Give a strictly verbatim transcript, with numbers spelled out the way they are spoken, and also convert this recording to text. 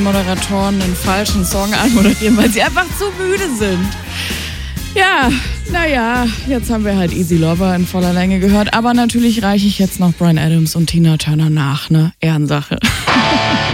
Moderatoren den falschen Song anmoderieren, weil sie einfach zu müde sind. Ja, naja, jetzt haben wir halt Easy Lover in voller Länge gehört, aber natürlich reiche ich jetzt noch Bryan Adams und Tina Turner nach, ne? Ehrensache.